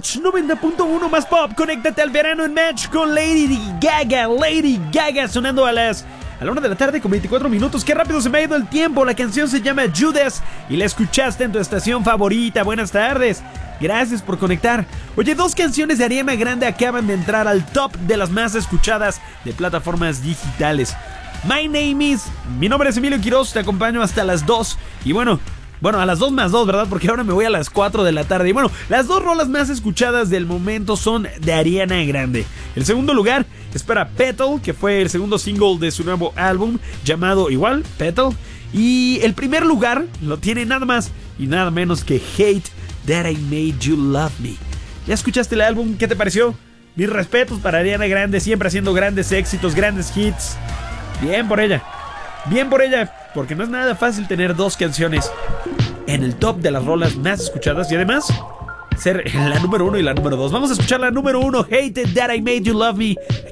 Match 90.1 más pop. Conéctate al verano en Match con Lady Gaga. Lady Gaga sonando a la 1 de la tarde con 24 minutos. Qué rápido se me ha ido el tiempo. La canción se llama Judas y la escuchaste en tu estación favorita. Buenas tardes. Gracias por conectar. Oye, 2 canciones de Ariana Grande acaban de entrar al top de las más escuchadas de plataformas digitales. Mi nombre es Emilio Quiroz, te acompaño hasta las 2. Y bueno, a las 2 más 2, ¿verdad? Porque ahora me voy a las 4 de la tarde. Y bueno, las 2 rolas más escuchadas del momento son de Ariana Grande. El segundo lugar es para Petal, que fue el segundo single de su nuevo álbum llamado igual, Petal. Y el primer lugar lo tiene nada más y nada menos que Hate That I Made You Love Me. ¿Ya escuchaste el álbum? ¿Qué te pareció? Mis respetos para Ariana Grande, siempre haciendo grandes éxitos, grandes hits. Bien por ella, porque no es nada fácil tener 2 canciones en el top de las rolas más escuchadas y además ser la número 1 y la número 2. Vamos a escuchar la número 1, Hate That I Made You Love Me,